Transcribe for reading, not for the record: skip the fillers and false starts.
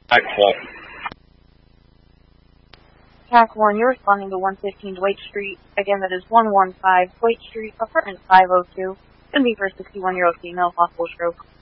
Excellent. TAC 1, you're responding to 115 Dwight Street. Again, that is 115 Dwight Street, apartment 502. Going to be for a 61-year-old female, possible stroke.